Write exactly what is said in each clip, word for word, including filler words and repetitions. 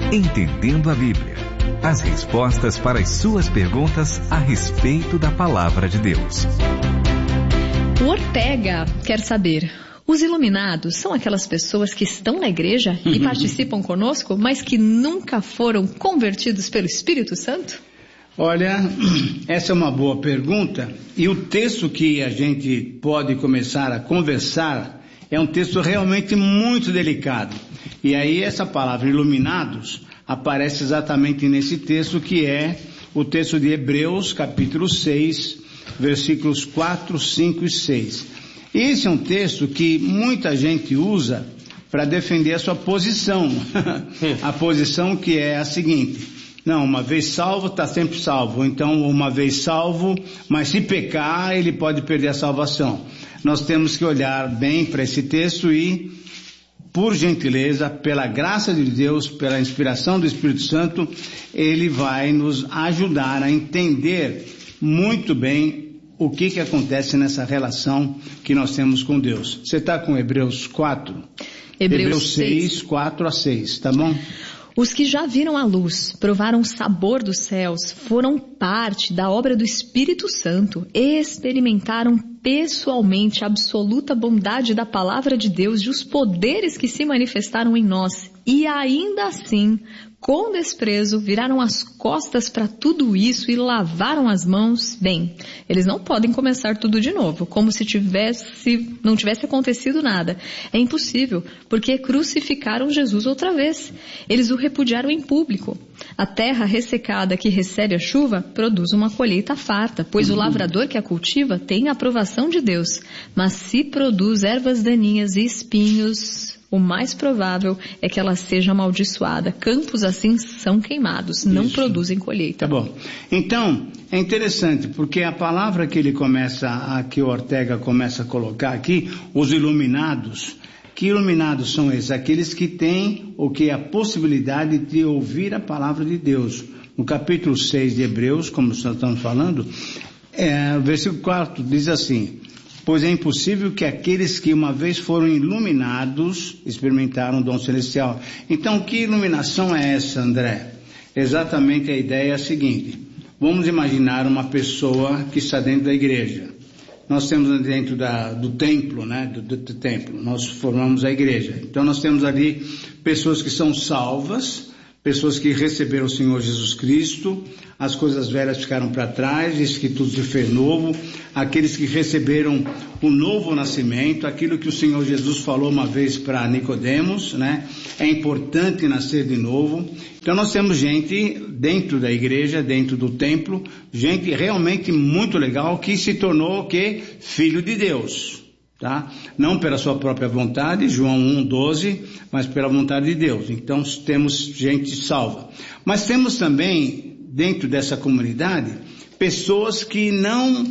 Entendendo a Bíblia. As respostas para as suas perguntas a respeito da Palavra de Deus. O Ortega quer saber: os iluminados são aquelas pessoas que estão na igreja e participam conosco, mas que nunca foram convertidos pelo Espírito Santo? Olha, essa é uma boa pergunta, e o texto que a gente pode começar a conversar é um texto realmente muito delicado. E aí essa palavra iluminados aparece exatamente nesse texto, que é o texto de Hebreus, capítulo seis, versículos quatro, cinco e seis. Esse é um texto que muita gente usa para defender a sua posição. A posição que é a seguinte: não, uma vez salvo, está sempre salvo. Então, uma vez salvo, mas se pecar, ele pode perder a salvação. Nós temos que olhar bem para esse texto e, por gentileza, pela graça de Deus, pela inspiração do Espírito Santo, ele vai nos ajudar a entender muito bem o que que acontece nessa relação que nós temos com Deus. Você está com Hebreus quatro? Hebreus, Hebreus seis, quatro a seis, tá bom? Os que já viram a luz, provaram o sabor dos céus, foram parte da obra do Espírito Santo, experimentaram pessoalmente a absoluta bondade da palavra de Deus e os poderes que se manifestaram em nós, e ainda assim, com desprezo, viraram as costas para tudo isso e lavaram as mãos. Bem, eles não podem começar tudo de novo, como se tivesse, não tivesse acontecido nada. É impossível, porque crucificaram Jesus outra vez. Eles o repudiaram em público. A terra ressecada que recebe a chuva produz uma colheita farta, pois o lavrador que a cultiva tem a aprovação de Deus. Mas se produz ervas daninhas e espinhos, o mais provável é que ela seja amaldiçoada. Campos assim são queimados, não Isso. produzem colheita. Tá bom. Então, é interessante, porque a palavra que ele começa, a, que o Ortega começa a colocar aqui, os iluminados. Que iluminados são esses? Aqueles que têm o que é a possibilidade de ouvir a palavra de Deus. No capítulo seis de Hebreus, como nós estamos falando, é, o versículo quatro diz assim: pois é impossível que aqueles que uma vez foram iluminados experimentaram o dom celestial. Então, que iluminação é essa, André? Exatamente a ideia é a seguinte: vamos imaginar uma pessoa que está dentro da igreja. Nós temos dentro da, do templo, né, do, do, do templo, nós formamos a igreja. Então nós temos ali pessoas que são salvas, pessoas que receberam o Senhor Jesus Cristo, as coisas velhas ficaram para trás, diz que tudo se fez novo, aqueles que receberam o novo nascimento, aquilo que o Senhor Jesus falou uma vez para Nicodemos, né? É importante nascer de novo. Então nós temos gente dentro da igreja, dentro do templo, gente realmente muito legal que se tornou o quê? Filho de Deus. Tá? Não pela sua própria vontade, João um, doze, mas pela vontade de Deus. Então temos gente salva. Mas temos também, dentro dessa comunidade, pessoas que não,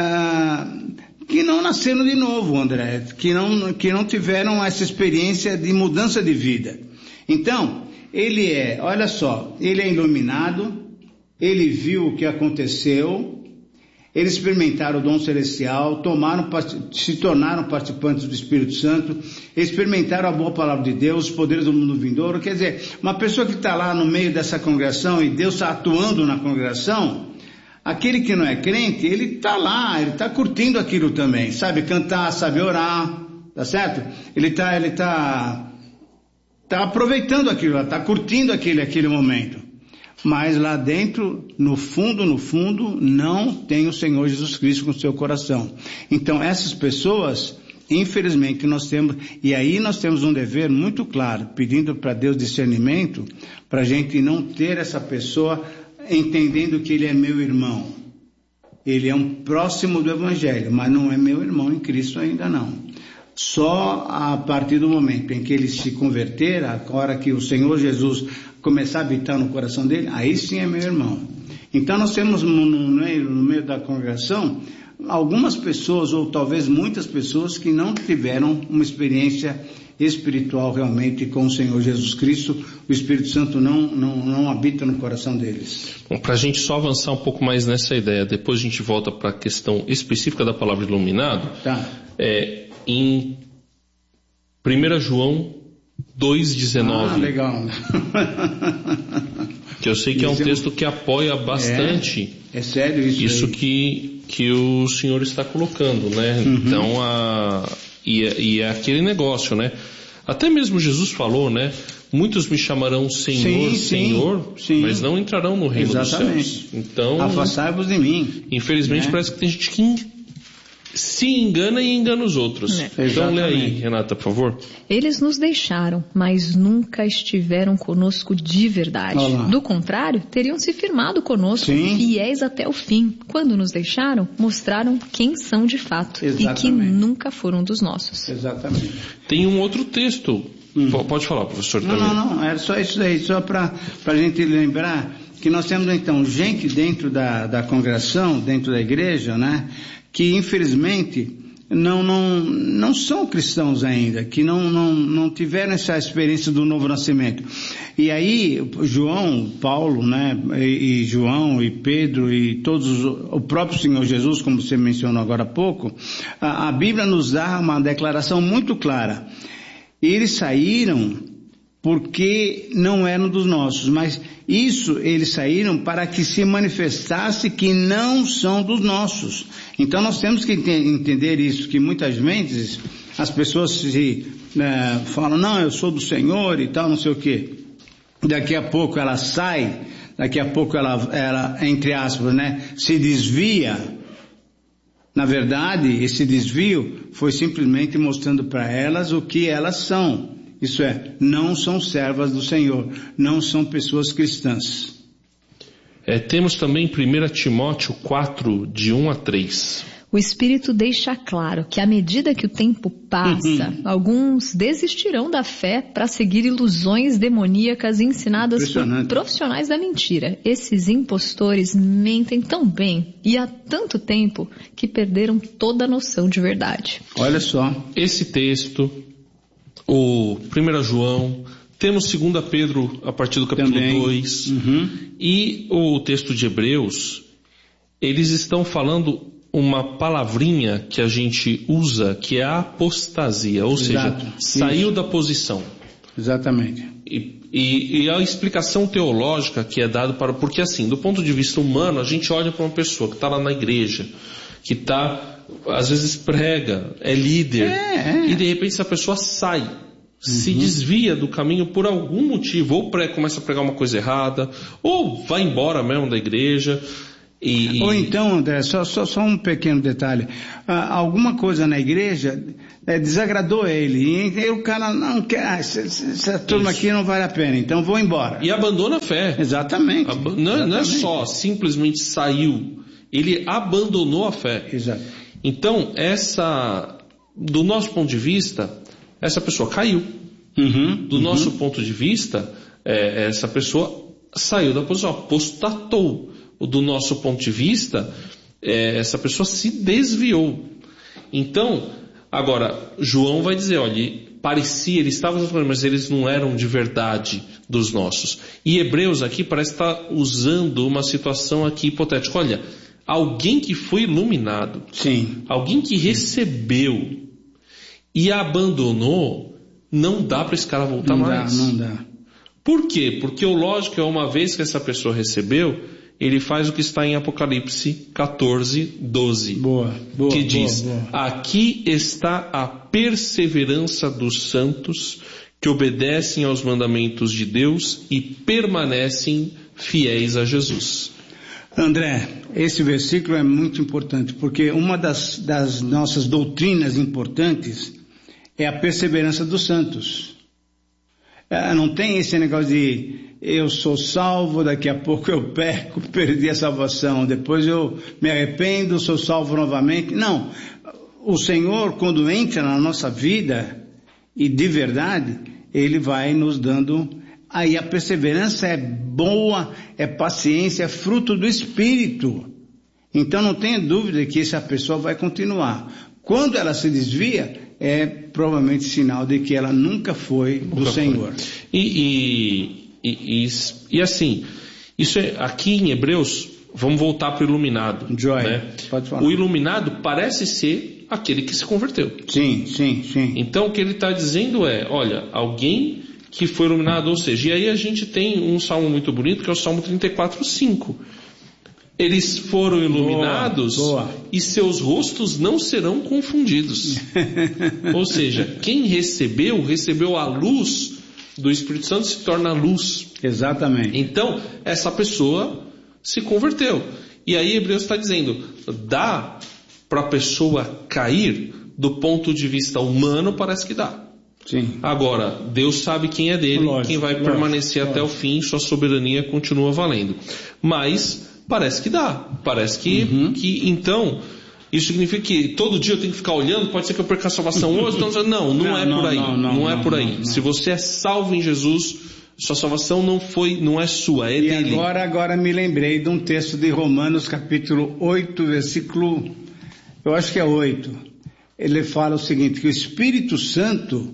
ah, que não nasceram de novo, André, que não, que não tiveram essa experiência de mudança de vida. Então, ele é, olha só, ele é iluminado, ele viu o que aconteceu, eles experimentaram o dom celestial, tomaram, se tornaram participantes do Espírito Santo, experimentaram a boa palavra de Deus, os poderes do mundo vindouro. Quer dizer, uma pessoa que está lá no meio dessa congregação e Deus está atuando na congregação, aquele que não é crente, ele está lá, ele está curtindo aquilo também, sabe cantar, sabe orar, tá certo? Ele está ele tá, tá aproveitando aquilo, está curtindo aquele, aquele momento. Mas lá dentro, no fundo, no fundo, não tem o Senhor Jesus Cristo com o seu coração. Então essas pessoas, infelizmente, nós temos, e aí nós temos um dever muito claro, pedindo para Deus discernimento, para a gente não ter essa pessoa entendendo que ele é meu irmão. Ele é um próximo do Evangelho, mas não é meu irmão em Cristo ainda não. Só a partir do momento em que ele se converter, a hora que o Senhor Jesus começar a habitar no coração dele, aí sim é meu irmão. Então nós temos no, no, meio, no meio da congregação algumas pessoas, ou talvez muitas pessoas, que não tiveram uma experiência espiritual realmente com o Senhor Jesus Cristo. O Espírito Santo não, não, não habita no coração deles. Bom, para a gente só avançar um pouco mais nessa ideia, depois a gente volta para a questão específica da palavra iluminado. Tá. É, em primeira João dois, dezenove. Ah, legal. Que eu sei que é um texto que apoia bastante. É, é sério isso. Isso que, que o senhor está colocando, né? Uhum. Então, a, e, e é aquele negócio, né? Até mesmo Jesus falou, né? Muitos me chamarão Senhor, sim, Senhor, sim, sim. Mas não entrarão no reino Exatamente. Dos céus. Então, afastai-vos de mim. Infelizmente, né? Parece que tem gente que se engana e engana os outros. É. Então lê aí, Renata, por favor. Eles nos deixaram, mas nunca estiveram conosco de verdade. Olá. Do contrário, teriam se firmado conosco, Sim. fiéis até o fim. Quando nos deixaram, mostraram quem são de fato. Exatamente. E que nunca foram dos nossos. Exatamente. Tem um outro texto. Hum. Pode falar, professor. Não, também. não, não. Era só isso aí, só para a gente lembrar que nós temos então gente dentro da, da congregação, dentro da igreja, né? Que infelizmente não, não, não são cristãos ainda, que não, não, não tiveram essa experiência do novo nascimento. E aí, João, Paulo, né, e, e João, e Pedro, e todos, o próprio Senhor Jesus, como você mencionou agora há pouco, a, a Bíblia nos dá uma declaração muito clara. Eles saíram porque não eram dos nossos, mas isso eles saíram para que se manifestasse que não são dos nossos. Então nós temos que ent- entender isso, que muitas vezes as pessoas se uh, falam, não, eu sou do Senhor e tal, não sei o quê. Daqui a pouco ela sai, daqui a pouco ela, ela entre aspas, né, se desvia. Na verdade, esse desvio foi simplesmente mostrando para elas o que elas são. Isso é, não são servas do Senhor, não são pessoas cristãs. É, temos também primeiro Timóteo quatro, de um a três. O Espírito deixa claro que à medida que o tempo passa, uhum. alguns desistirão da fé para seguir ilusões demoníacas ensinadas por profissionais da mentira. Esses impostores mentem tão bem e há tanto tempo que perderam toda a noção de verdade. Olha só. Esse texto, o primeiro João, temos dois Pedro a partir do capítulo dois, uhum. e o texto de Hebreus, eles estão falando uma palavrinha que a gente usa, que é a apostasia, ou Exato. seja, saiu Isso. da posição. Exatamente. E, e, e a explicação teológica que é dada para... Porque assim, do ponto de vista humano, a gente olha para uma pessoa que está lá na igreja, que está, às vezes prega, é líder, é, é. e de repente essa pessoa sai, uhum. se desvia do caminho por algum motivo, ou pré, começa a pregar uma coisa errada, ou vai embora mesmo da igreja... E, Ou então, André, só, só, só um pequeno detalhe, ah, alguma coisa na igreja é, desagradou ele, e, e o cara não quer, ah, essa, essa turma aqui não vale a pena, então vou embora. E abandona a fé. Exatamente. Ab- não, Exatamente. não é só simplesmente saiu, ele abandonou a fé. Exato. Então, essa, do nosso ponto de vista, essa pessoa caiu. Uhum, do uhum. nosso ponto de vista, é, essa pessoa saiu da posição, apostatou. Do nosso ponto de vista, é, essa pessoa se desviou. Então, agora, João vai dizer, olha, parecia, eles estavam juntos, mas eles não eram de verdade dos nossos. E Hebreus aqui parece estar usando uma situação aqui hipotética. Olha, alguém que foi iluminado, Sim. alguém que recebeu e abandonou, não dá para esse cara voltar não mais. Dá, não dá. Por quê? Porque o lógico é, uma vez que essa pessoa recebeu, ele faz o que está em Apocalipse catorze, doze. Boa, boa, que boa, diz, boa. aqui está a perseverança dos santos que obedecem aos mandamentos de Deus e permanecem fiéis a Jesus. André, esse versículo é muito importante, porque uma das, das nossas doutrinas importantes é a perseverança dos santos. É, não tem esse negócio de eu sou salvo, daqui a pouco eu peco, perdi a salvação, depois eu me arrependo, sou salvo novamente. Não, o Senhor, quando entra na nossa vida, e de verdade, Ele vai nos dando, aí a perseverança é boa, é paciência, é fruto do Espírito. Então não tenha dúvida que essa pessoa vai continuar. Quando ela se desvia, é provavelmente sinal de que ela nunca foi do nunca Senhor. Foi. E... e... E, e, e assim, isso é, aqui em Hebreus, vamos voltar para o iluminado. Joy, né? Pode falar. O iluminado parece ser aquele que se converteu. Sim, sim, sim. Então o que ele está dizendo é, olha, alguém que foi iluminado, ou seja, e aí a gente tem um salmo muito bonito, que é o Salmo trinta e quatro, cinco. Eles foram iluminados boa, boa. E seus rostos não serão confundidos. Ou seja, quem recebeu, recebeu a luz do Espírito Santo, se torna luz. Exatamente. Então, essa pessoa se converteu. E aí Hebreus está dizendo, dá para a pessoa cair do ponto de vista humano, parece que dá. Sim. Agora, Deus sabe quem é dele, lógico, quem vai lógico, permanecer lógico. Até o fim, sua soberania continua valendo. Mas parece que dá, parece que, uhum. que então, isso significa que todo dia eu tenho que ficar olhando, pode ser que eu perca a salvação hoje, então, não, não, não é não, por aí, não, não, não é por aí. Não, não. Se você é salvo em Jesus, sua salvação não foi, não é sua, é e dele. E agora, agora me lembrei de um texto de Romanos, capítulo oito, versículo, eu acho que é oito. Ele fala o seguinte, que o Espírito Santo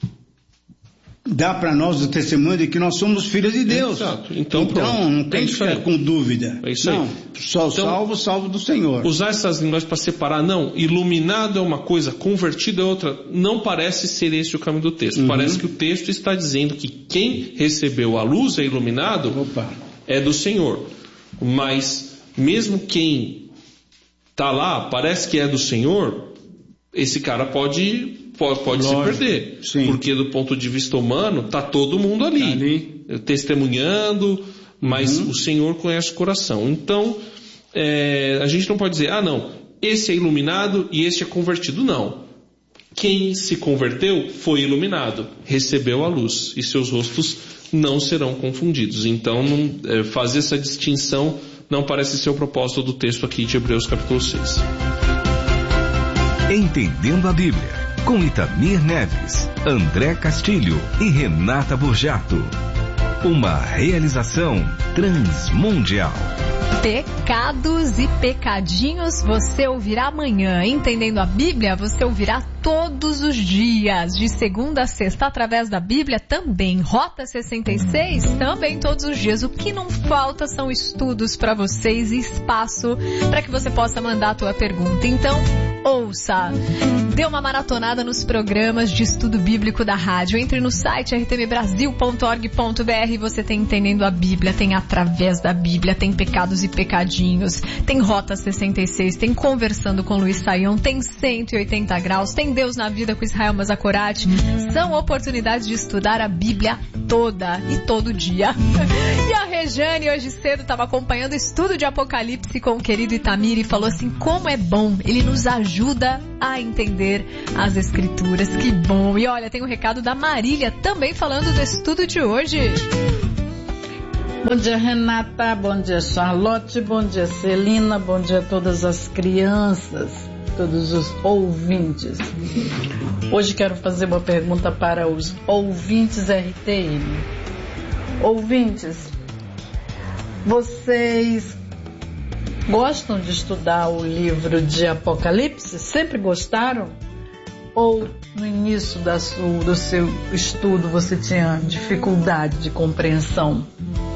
dá para nós o testemunho de que nós somos filhos de Deus. Exato. Então, então não tem é que ficar com dúvida. É isso não, aí. Só então, salvo, salvo do Senhor. Usar essas linguagens para separar, não, iluminado é uma coisa, convertido é outra, não parece ser esse o caminho do texto. Uhum. Parece que o texto está dizendo que quem recebeu a luz é iluminado, Opa. é do Senhor. Mas mesmo quem está lá, parece que é do Senhor, esse cara pode... pode, pode se perder, sim. Porque do ponto de vista humano, está todo mundo ali, ali. testemunhando, mas uhum. o Senhor conhece o coração. Então, é, a gente não pode dizer, ah não, esse é iluminado e esse é convertido, não. Quem se converteu foi iluminado, recebeu a luz, e seus rostos não serão confundidos. Então, não, é, fazer essa distinção não parece ser o propósito do texto aqui de Hebreus capítulo seis. Entendendo a Bíblia, com Itamir Neves, André Castilho e Renata Burjato. Uma realização Transmundial. Pecados e pecadinhos você ouvirá amanhã. Entendendo a Bíblia, você ouvirá todos os dias, de segunda a sexta, através da Bíblia também. Rota sessenta e seis, também todos os dias. O que não falta são estudos para vocês e espaço para que você possa mandar a tua pergunta. Então, ouça. Dê uma maratonada nos programas de estudo bíblico da rádio. Entre no site r t m brasil ponto org ponto b r. Você tem Entendendo a Bíblia, tem Através da Bíblia, tem Pecados e Pecadinhos, tem Rota sessenta e seis, tem Conversando com Luiz Saião, tem cento e oitenta graus, tem Deus na Vida com Israel Mazakorati. São oportunidades de estudar a Bíblia toda e todo dia. E a Rejane hoje cedo estava acompanhando o estudo de Apocalipse com o querido Itamir e falou assim, como é bom, ele nos ajuda a entender as Escrituras, que bom. E olha, tem um recado da Marília também falando do estudo de hoje. Bom dia, Renata, bom dia, Charlotte, bom dia, Celina, bom dia a todas as crianças, todos os ouvintes. Hoje quero fazer uma pergunta para os ouvintes R T M. Ouvintes, vocês gostam de estudar o livro de Apocalipse? Sempre gostaram? Ou no início da sua, do seu estudo você tinha dificuldade de compreensão?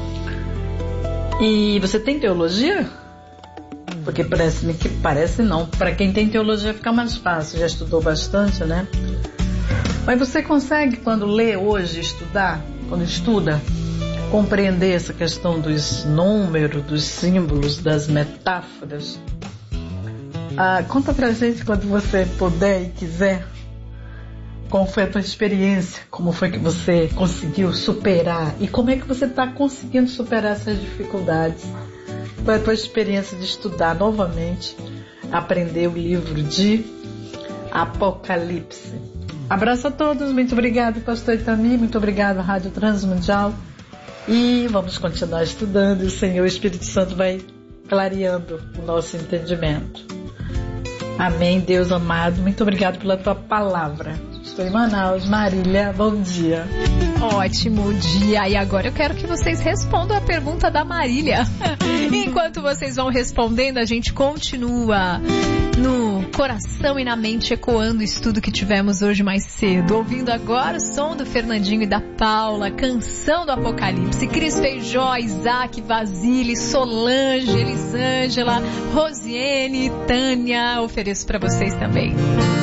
E você tem teologia? Porque parece-me que parece não. Para quem tem teologia fica mais fácil, já estudou bastante, né? Mas você consegue, quando lê hoje, estudar, quando estuda, compreender essa questão dos números, dos símbolos, das metáforas? Ah, conta pra gente quando você puder e quiser. Qual foi a tua experiência? Como foi que você conseguiu superar? E como é que você está conseguindo superar essas dificuldades? Qual é a tua experiência de estudar novamente, aprender o livro de Apocalipse? Abraço a todos, muito obrigado, pastor Itamir, muito obrigado, Rádio Transmundial. E vamos continuar estudando e o Senhor, o Espírito Santo vai clareando o nosso entendimento. Amém, Deus amado, muito obrigado pela tua palavra. Estou em Manaus, Marília, bom dia. Ótimo dia, e agora eu quero que vocês respondam a pergunta da Marília. Enquanto vocês vão respondendo, a gente continua no coração e na mente ecoando o estudo que tivemos hoje mais cedo, ouvindo agora o som do Fernandinho e da Paula, Canção do Apocalipse. Cris Feijó, Isaac, Vasile, Solange, Elisângela, Rosiane, Tânia, ofereço para vocês também.